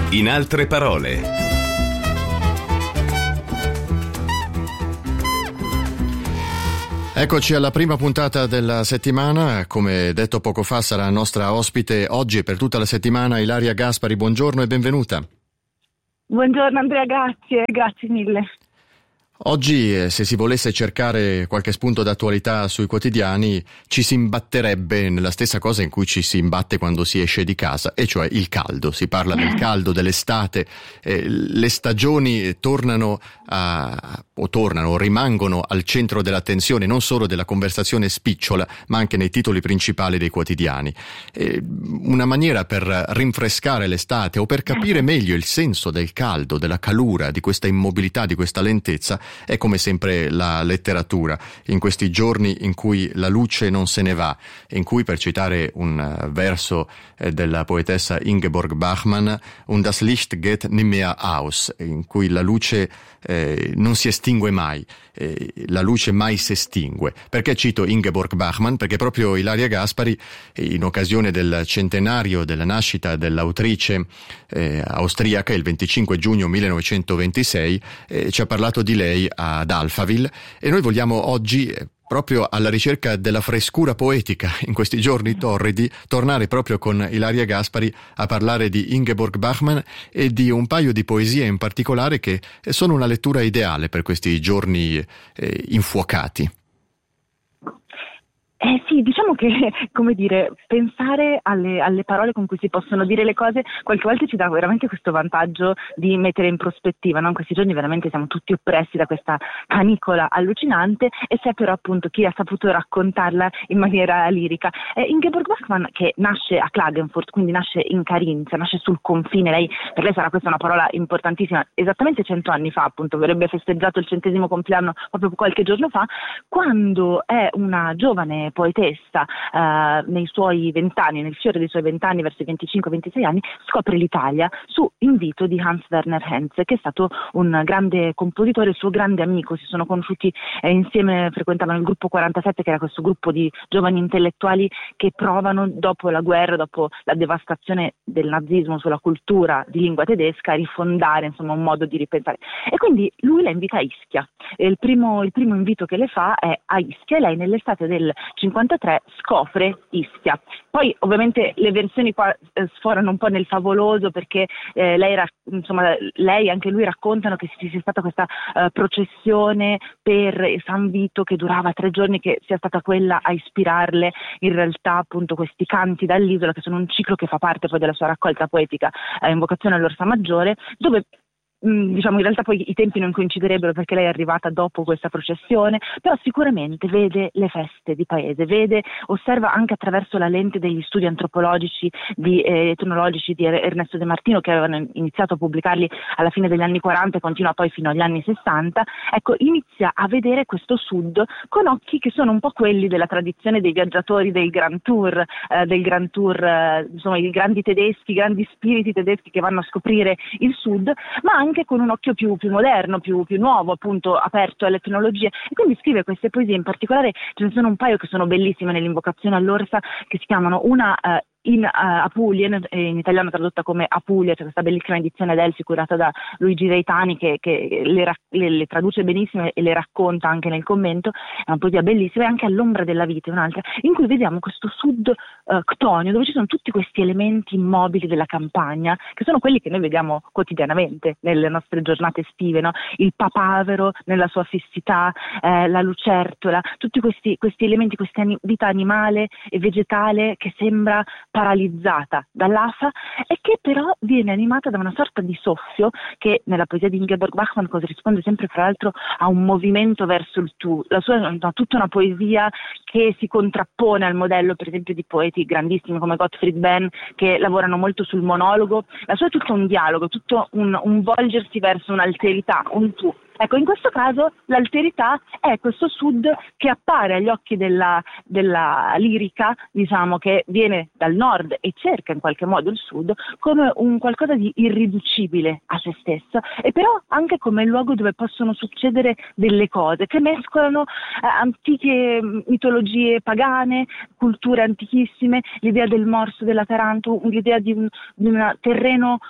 In altre parole. Eccoci alla prima puntata della settimana. Come detto poco fa, sarà nostra ospite oggi e per tutta la settimana Ilaria Gaspari. Buongiorno e benvenuta. Buongiorno Andrea, grazie mille. Oggi, se si volesse cercare qualche spunto d'attualità sui quotidiani, ci si imbatterebbe nella stessa cosa in cui ci si imbatte quando si esce di casa, e cioè il caldo. Si parla del caldo, dell'estate, le stagioni rimangono al centro dell'attenzione non solo della conversazione spicciola, ma anche nei titoli principali dei quotidiani. Una maniera per rinfrescare l'estate o per capire meglio il senso del caldo, della calura, di questa immobilità, di questa lentezza, è come sempre la letteratura, in questi giorni in cui la luce non se ne va, in cui, per citare un verso della poetessa Ingeborg Bachmann, und das Licht geht nimmer aus, in cui la luce non si estingue mai, la luce mai si estingue. Perché cito Ingeborg Bachmann? Perché proprio Ilaria Gaspari, in occasione del centenario della nascita dell'autrice austriaca, il 25 giugno 1926, ci ha parlato di lei ad Alphaville, e noi vogliamo oggi, proprio alla ricerca della frescura poetica in questi giorni torridi, tornare proprio con Ilaria Gaspari a parlare di Ingeborg Bachmann e di un paio di poesie in particolare che sono una lettura ideale per questi giorni infuocati. Sì, diciamo che, come dire, pensare alle parole con cui si possono dire le cose qualche volta ci dà veramente questo vantaggio di mettere in prospettiva, no? In questi giorni veramente siamo tutti oppressi da questa canicola allucinante, e c'è però appunto chi ha saputo raccontarla in maniera lirica. Ingeborg Bachmann, che nasce a Klagenfurt, quindi nasce in Carinzia, nasce sul confine, per lei sarà questa una parola importantissima, esattamente 100 anni fa, appunto, avrebbe festeggiato il 100° compleanno proprio qualche giorno fa, quando è una giovane poetessa, nei suoi 20 anni, nel fiore dei suoi 20 anni, verso i 25-26 anni, scopre l'Italia su invito di Hans Werner Henze, che è stato un grande compositore, il suo grande amico. Si sono conosciuti insieme, frequentavano il gruppo 47, che era questo gruppo di giovani intellettuali che provano, dopo la guerra, dopo la devastazione del nazismo sulla cultura di lingua tedesca, a rifondare, insomma, un modo di ripensare. E quindi lui la invita a Ischia. Il primo invito che le fa è a Ischia, e lei nell'estate del 53 scopre Ischia. Poi ovviamente le versioni qua sforano un po' nel favoloso, perché lei e anche lui raccontano che ci sia stata questa processione per San Vito che durava 3 giorni, che sia stata quella a ispirarle in realtà appunto questi canti dall'isola, che sono un ciclo che fa parte poi della sua raccolta poetica Invocazione all'Orsa Maggiore, dove in realtà poi i tempi non coinciderebbero, perché lei è arrivata dopo questa processione, però sicuramente vede le feste di paese, osserva anche attraverso la lente degli studi antropologici etnologici di Ernesto De Martino, che avevano iniziato a pubblicarli alla fine degli anni 40 e continua poi fino agli anni 60. Ecco, inizia a vedere questo sud con occhi che sono un po' quelli della tradizione dei viaggiatori del Grand Tour, insomma i grandi tedeschi, i grandi spiriti tedeschi che vanno a scoprire il sud, ma anche con un occhio più moderno, più nuovo, appunto aperto alle tecnologie. E quindi scrive queste poesie. In particolare ce ne sono un paio che sono bellissime nell'Invocazione all'Orsa, che si chiamano una in Apulien, in italiano tradotta come Apulia. C'è questa bellissima edizione d'Elfi curata da Luigi Reitani che le traduce benissimo e le racconta anche nel commento. È una poesia bellissima. E anche All'ombra della vita, un'altra, in cui vediamo questo sud ctonio, dove ci sono tutti questi elementi immobili della campagna, che sono quelli che noi vediamo quotidianamente nelle nostre giornate estive, no? Il papavero nella sua fissità, la lucertola, tutti questi elementi, questa vita animale e vegetale che sembra paralizzata dall'afa, e che però viene animata da una sorta di soffio che nella poesia di Ingeborg Bachmann corrisponde sempre, fra l'altro, a un movimento verso il tu. La sua è tutta una poesia che si contrappone al modello, per esempio, di poeti grandissimi come Gottfried Benn, che lavorano molto sul monologo. La sua è tutto un dialogo, tutto un volgersi verso un'alterità, un tu. Ecco, in questo caso l'alterità è questo sud che appare agli occhi della lirica, diciamo, che viene dal nord e cerca in qualche modo il sud, come un qualcosa di irriducibile a se stesso, e però anche come il luogo dove possono succedere delle cose che mescolano antiche mitologie pagane, culture antichissime, l'idea del morso, della taranto, l'idea di un terreno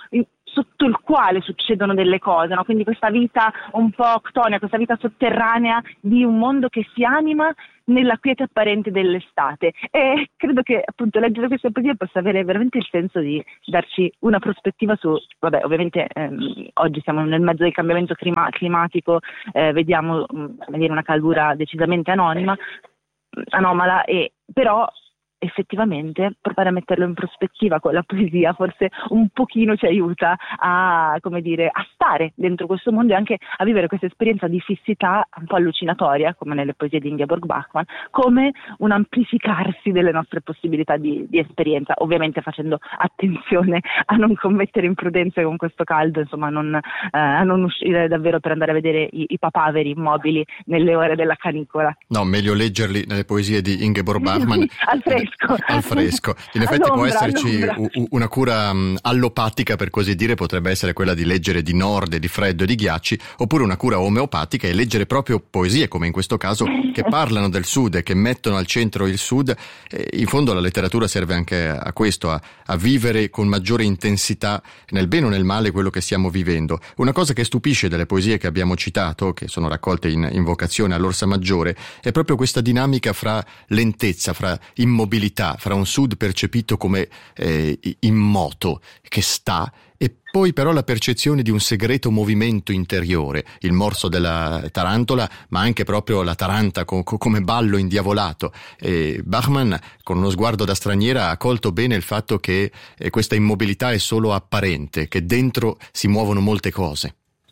sotto il quale succedono delle cose, no? Quindi questa vita un po' ctonia, questa vita sotterranea di un mondo che si anima nella quiete apparente dell'estate, e credo che appunto leggere queste poesie possa avere veramente il senso di darci una prospettiva su, vabbè, ovviamente oggi siamo nel mezzo del cambiamento climatico, vediamo una caldura decisamente anomala, e però effettivamente provare a metterlo in prospettiva con la poesia forse un pochino ci aiuta a stare dentro questo mondo e anche a vivere questa esperienza di fissità un po' allucinatoria, come nelle poesie di Ingeborg Bachmann, come un amplificarsi delle nostre possibilità di esperienza, ovviamente facendo attenzione a non commettere imprudenze con questo caldo, insomma a non uscire davvero per andare a vedere i papaveri immobili nelle ore della canicola. No, meglio leggerli nelle poesie di Ingeborg Bachmann al fresco. In effetti può esserci una cura allopatica, per così dire, potrebbe essere quella di leggere di nord, di freddo e di ghiacci, oppure una cura omeopatica e leggere proprio poesie, come in questo caso, che parlano del sud e che mettono al centro il sud. In fondo la letteratura serve anche a questo, a vivere con maggiore intensità, nel bene o nel male, quello che stiamo vivendo. Una cosa che stupisce delle poesie che abbiamo citato, che sono raccolte in Invocazione all'Orsa Maggiore, è proprio questa dinamica fra lentezza, fra immobilità, fra un sud percepito come immoto, che sta, e poi però la percezione di un segreto movimento interiore, il morso della tarantola, ma anche proprio la taranta come ballo indiavolato. E Bachmann, con uno sguardo da straniera, ha colto bene il fatto che questa immobilità è solo apparente, che dentro si muovono molte cose.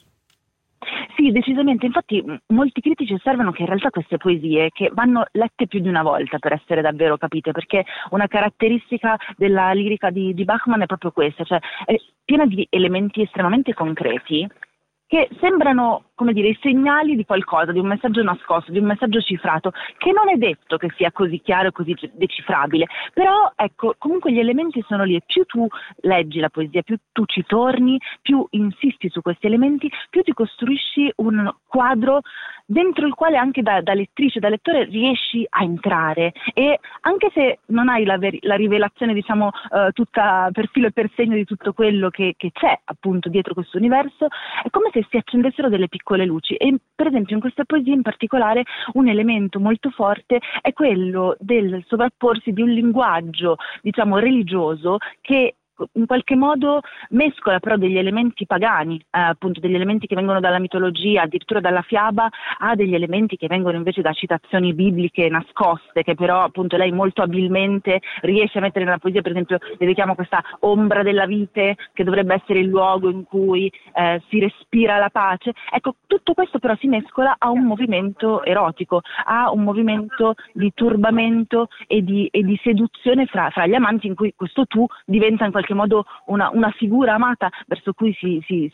Sì, decisamente. Infatti molti critici osservano che in realtà queste poesie, che vanno lette più di una volta per essere davvero capite, perché una caratteristica della lirica di Bachmann è proprio questa, cioè è piena di elementi estremamente concreti che sembrano, i segnali di qualcosa, di un messaggio nascosto, di un messaggio cifrato, che non è detto che sia così chiaro e così decifrabile, però ecco, comunque gli elementi sono lì, e più tu leggi la poesia, più tu ci torni, più insisti su questi elementi, più ti costruisci un quadro dentro il quale anche da lettrice, da lettore riesci a entrare, e anche se non hai la rivelazione, tutta per filo e per segno di tutto quello che c'è appunto dietro questo universo, è come se si accendessero delle piccole luci. E per esempio in questa poesia in particolare un elemento molto forte è quello del sovrapporsi di un linguaggio religioso che in qualche modo mescola però degli elementi pagani, appunto degli elementi che vengono dalla mitologia, addirittura dalla fiaba, a degli elementi che vengono invece da citazioni bibliche nascoste, che però appunto lei molto abilmente riesce a mettere nella poesia. Per esempio le richiamo questa ombra della vite, che dovrebbe essere il luogo in cui si respira la pace. Ecco, tutto questo però si mescola a un movimento erotico, a un movimento di turbamento e di seduzione fra gli amanti, in cui questo tu diventa in qualche modo una figura amata verso cui si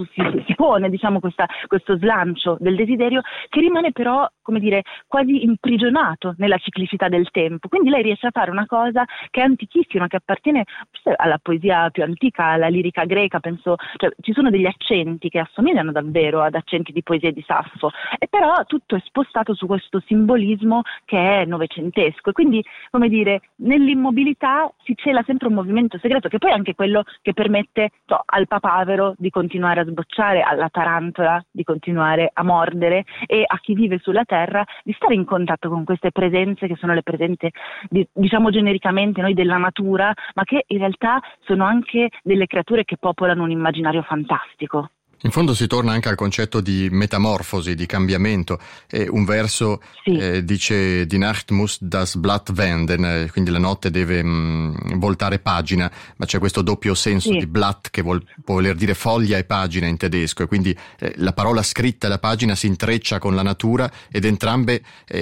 pone questo slancio del desiderio, che rimane però quasi imprigionato nella ciclicità del tempo. Quindi lei riesce a fare una cosa che è antichissima, che appartiene alla poesia più antica, alla lirica greca, penso, cioè ci sono degli accenti che assomigliano davvero ad accenti di poesia di Saffo, e però tutto è spostato su questo simbolismo che è novecentesco, e quindi nell'immobilità si cela sempre un movimento segreto, che poi è anche quello che permette al papavero di continuare a sbocciare, alla tarantola di continuare a mordere, e a chi vive sulla terra di stare in contatto con queste presenze, che sono le presenze genericamente noi della natura, ma che in realtà sono anche delle creature che popolano un immaginario fantastico. In fondo si torna anche al concetto di metamorfosi, di cambiamento. Un verso dice Die Nacht muss das Blatt wenden, quindi la notte deve voltare pagina, ma c'è questo doppio senso di Blatt, che può voler dire foglia e pagina in tedesco, e quindi la parola scritta e la pagina si intreccia con la natura, ed entrambe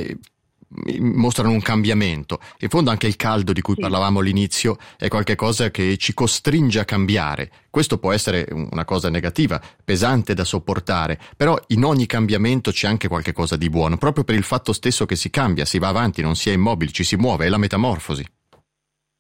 mostrano un cambiamento. In fondo anche il caldo di cui parlavamo all'inizio è qualcosa che ci costringe a cambiare. Questo può essere una cosa negativa, pesante da sopportare, però in ogni cambiamento c'è anche qualche cosa di buono, proprio per il fatto stesso che si cambia, si va avanti, non si è immobili, ci si muove, è la metamorfosi.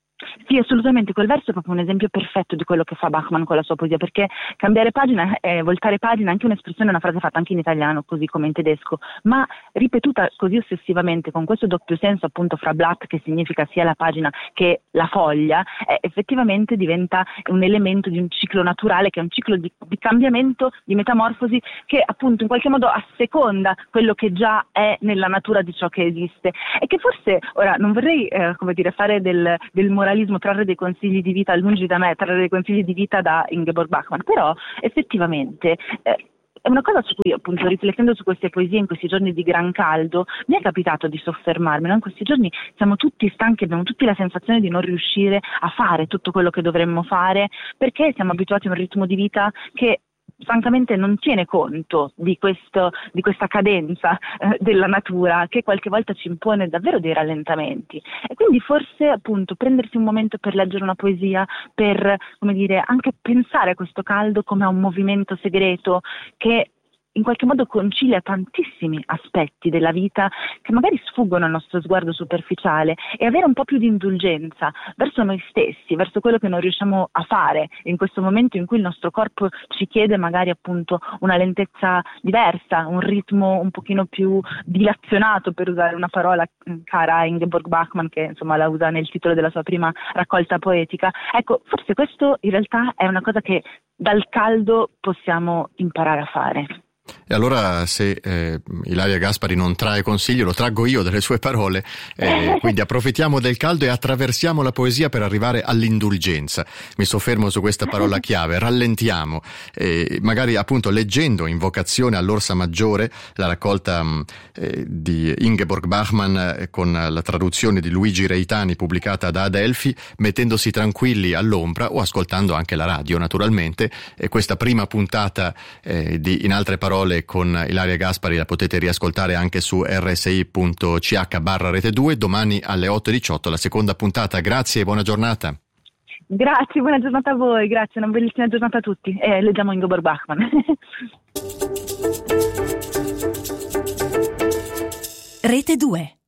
Sì, assolutamente, quel verso è proprio un esempio perfetto di quello che fa Bachmann con la sua poesia, perché cambiare pagina, voltare pagina, è anche un'espressione, una frase fatta anche in italiano, così come in tedesco, ma ripetuta così ossessivamente, con questo doppio senso appunto fra Blatt, che significa sia la pagina che la foglia, effettivamente diventa un elemento di un ciclo naturale, che è un ciclo di cambiamento, di metamorfosi, che appunto in qualche modo asseconda quello che già è nella natura di ciò che esiste, e che forse, ora non vorrei fare del moralismo, trarre dei consigli di vita, lungi da me trarre dei consigli di vita da Ingeborg Bachmann, però effettivamente è una cosa su cui, appunto, riflettendo su queste poesie in questi giorni di gran caldo, mi è capitato di soffermarmi, no? In questi giorni siamo tutti stanchi, abbiamo tutti la sensazione di non riuscire a fare tutto quello che dovremmo fare, perché siamo abituati a un ritmo di vita che francamente non tiene conto di questa cadenza della natura, che qualche volta ci impone davvero dei rallentamenti, e quindi forse appunto prendersi un momento per leggere una poesia, per, come dire, anche pensare a questo caldo come a un movimento segreto che in qualche modo concilia tantissimi aspetti della vita che magari sfuggono al nostro sguardo superficiale, e avere un po' più di indulgenza verso noi stessi, verso quello che non riusciamo a fare in questo momento in cui il nostro corpo ci chiede magari appunto una lentezza diversa, un ritmo un pochino più dilazionato, per usare una parola cara a Ingeborg Bachmann, che insomma la usa nel titolo della sua prima raccolta poetica. Ecco, forse questo in realtà è una cosa che dal caldo possiamo imparare a fare. E allora, se Ilaria Gaspari non trae consiglio, lo traggo io dalle sue parole, quindi approfittiamo del caldo e attraversiamo la poesia per arrivare all'indulgenza. Mi soffermo su questa parola chiave, rallentiamo, magari appunto leggendo Invocazione all'Orsa Maggiore, la raccolta di Ingeborg Bachmann con la traduzione di Luigi Reitani pubblicata da Adelphi, mettendosi tranquilli all'ombra o ascoltando anche la radio naturalmente. Questa prima puntata di In altre parole con Ilaria Gaspari la potete riascoltare anche su rsi.ch/Rete2 domani alle 8:18, la seconda puntata. Grazie e buona giornata. Grazie, buona giornata a voi, grazie, una bellissima giornata a tutti, e leggiamo Ingeborg Bachmann. Rete 2.